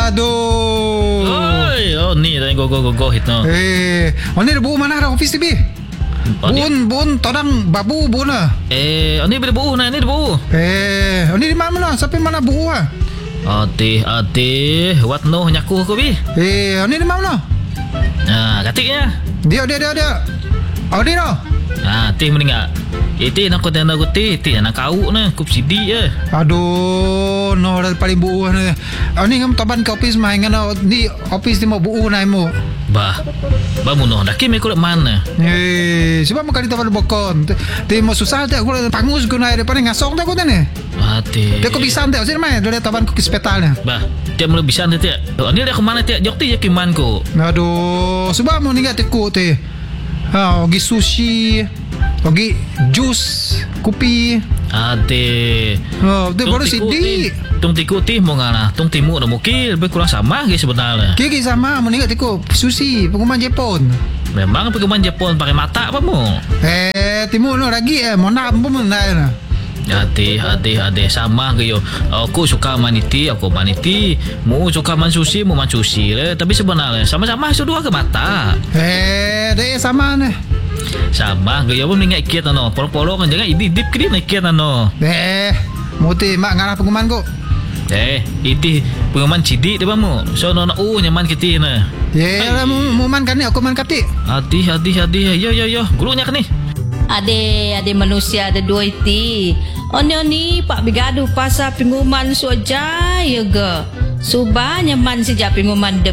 Aduh. Oi, oh ni dah go hit no. Ni dah buuh mana dah office TV? Bun, todang babu bun lah. Ni bila buuh na, ni dah buuh. Ni di mana? Sampai mana buuh ah? Ati, what no nyaku ko bi? Ni di mana? Katiknya. Dia. Oh, dia dah. Ti meninggal. Iti nak kau tanda kuti, ti nak kau na, kup sidi je. Aduh, no dah paling buuh ni. Ni ngam taban ke office mah ngana ni office ni mau buuh na mo. Bah muno dah kimi kulit mana? Sebab makali taban bokon. Ti mau susah tak aku pangus guna depan ngasong tak aku ni. Ti. Dia kau bisa tak sini mai dia taban ke hospital ni. Bah, dia mula bisa nanti. Ni dia ke mana ti? Jok ti je kiman ko. Aduh, sebab mau ningat tiku ti. Ogi sushi, ogi jus, kopi. Ade. Dia baru sidi. Tung tiku ti mau ngana, tung timu dah mungkin lebih kurang sama ke sebenarnya. Kiki sama, mau ningat tiku sushi, pengumuman Jepun. Memang pengumuman Jepun pakai mata apa mu? Timu no lagi mau nak pun nak. Ade sama ke yo. Aku suka maniti, aku maniti. Mu suka man sushi, mu man sushi le. Tapi sebenarnya sama-sama dua ke mata. Dia sama ni. Sama ke yo pun ingat kiat ano. Polo-polo kan jangan idip ke dia kiat ano. Muti mak ngarah pengumuman ko. Iti pengumuman cidi dia mu. So nona nyaman kita na. Mu man kan ni aku man kati. Hati. Yo. Gurunya kan ni. Ade manusia ada dua iti. Oni pak bigadu pasal pengumuman suajai ga. Subah nyaman sejak pengumuman